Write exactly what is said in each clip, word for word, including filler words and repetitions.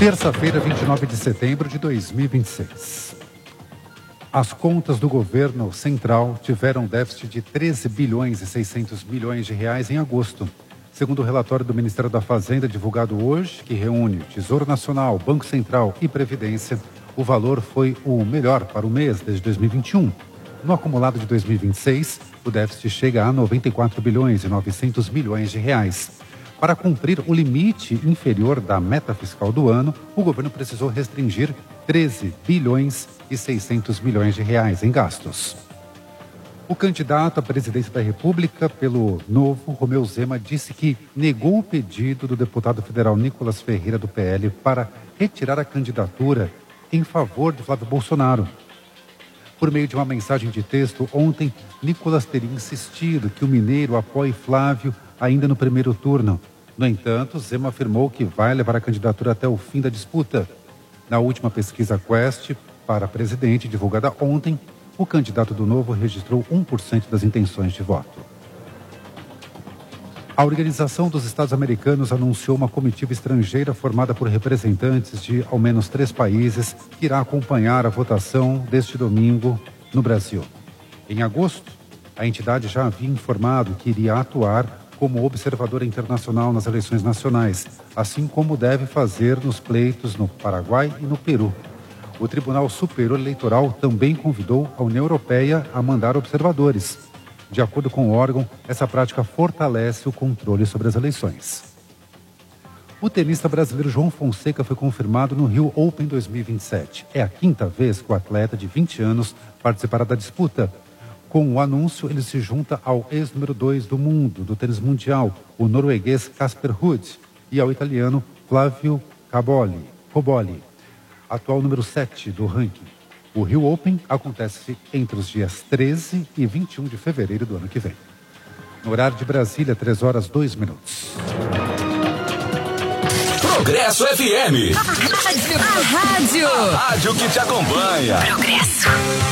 Terça-feira, vinte e nove de setembro de dois mil e vinte e seis. As contas do governo central tiveram déficit de treze bilhões e seiscentos milhões de reais em agosto. Segundo o relatório do Ministério da Fazenda divulgado hoje, que reúne Tesouro Nacional, Banco Central e Previdência, o valor foi o melhor para o mês desde dois mil e vinte e um. No acumulado de dois mil e vinte e seis, o déficit chega a noventa e quatro bilhões e novecentos milhões de reais. Para cumprir o limite inferior da meta fiscal do ano, o governo precisou restringir treze bilhões e seiscentos milhões de reais em gastos. O candidato à presidência da República pelo Novo, Romeu Zema, disse que negou o pedido do deputado federal Nicolas Ferreira, do P L, para retirar a candidatura em favor de Flávio Bolsonaro. Por meio de uma mensagem de texto, ontem, Nicolas teria insistido que o mineiro apoie Flávio ainda no primeiro turno. No entanto, Zema afirmou que vai levar a candidatura até o fim da disputa. Na última pesquisa Quest para presidente, divulgada ontem, o candidato do Novo registrou um por cento das intenções de voto. A Organização dos Estados Americanos anunciou uma comitiva estrangeira formada por representantes de ao menos três países que irá acompanhar a votação deste domingo no Brasil. Em agosto, a entidade já havia informado que iria atuar como observadora internacional nas eleições nacionais, assim como deve fazer nos pleitos no Paraguai e no Peru. O Tribunal Superior Eleitoral também convidou a União Europeia a mandar observadores. De acordo com o órgão, essa prática fortalece o controle sobre as eleições. O tenista brasileiro João Fonseca foi confirmado no Rio Open dois mil e vinte e sete. É a quinta vez que o atleta de vinte anos participará da disputa. Com o anúncio, ele se junta ao ex-número dois do mundo, do tênis mundial, o norueguês Casper Ruud, e ao italiano Flavio Caboli, Coboli, atual número sete do ranking. O Rio Open acontece entre os dias treze e vinte e um de fevereiro do ano que vem. No horário de Brasília, três horas, dois minutos. Progresso F M. A rádio. A rádio que te acompanha. Progresso.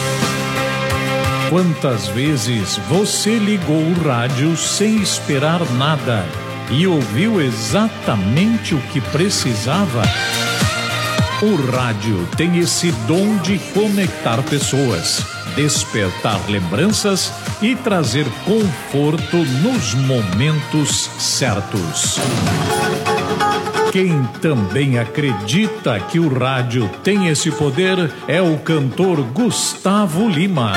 Quantas vezes você ligou o rádio sem esperar nada e ouviu exatamente o que precisava? O rádio tem esse dom de conectar pessoas, despertar lembranças e trazer conforto nos momentos certos. Quem também acredita que o rádio tem esse poder é o cantor Gustavo Lima.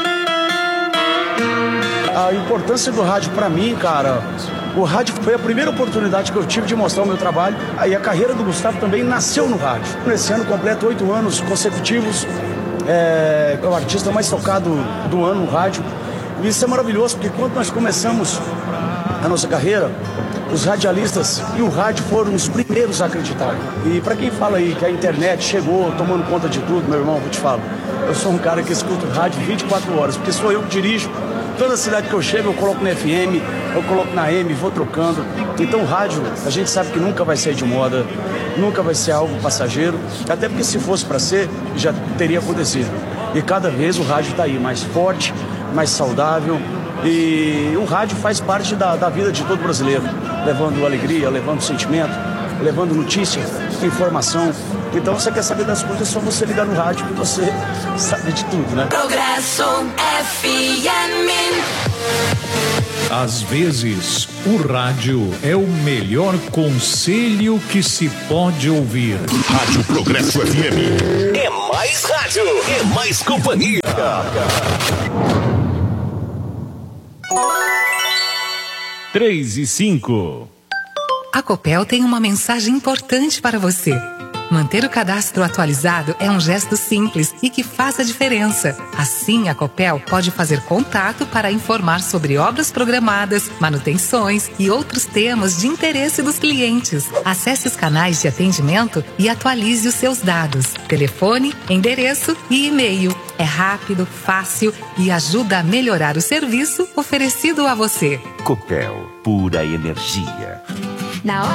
A importância do rádio para mim, cara, o rádio foi a primeira oportunidade que eu tive de mostrar o meu trabalho. Aí a carreira do Gustavo também nasceu no rádio. Nesse ano completo oito anos consecutivos, é, é o artista mais tocado do ano no rádio. E isso é maravilhoso, porque quando nós começamos a nossa carreira, os radialistas e o rádio foram os primeiros a acreditar. E para quem fala aí que a internet chegou tomando conta de tudo, meu irmão, vou te falar, eu sou um cara que escuta o rádio vinte e quatro horas, porque sou eu que dirijo. Toda cidade que eu chego, eu coloco no F M, eu coloco na A M, vou trocando. Então o rádio, a gente sabe que nunca vai sair de moda, nunca vai ser algo passageiro, até porque se fosse para ser, já teria acontecido. E cada vez o rádio está aí, mais forte, mais saudável. E o rádio faz parte da, da vida de todo brasileiro, levando alegria, levando sentimento, levando notícia, informação. Então, você quer saber das coisas, é só você ligar no rádio que você sabe de tudo, né? Progresso F M. Às vezes, o rádio é o melhor conselho que se pode ouvir. Rádio Progresso F M. É mais rádio, é mais companhia. Três e cinco. A Copel tem uma mensagem importante para você. Manter o cadastro atualizado é um gesto simples e que faz a diferença. Assim, a Copel pode fazer contato para informar sobre obras programadas, manutenções e outros temas de interesse dos clientes. Acesse os canais de atendimento e atualize os seus dados: telefone, endereço e e-mail. É rápido, fácil e ajuda a melhorar o serviço oferecido a você. Copel, pura energia. Na hora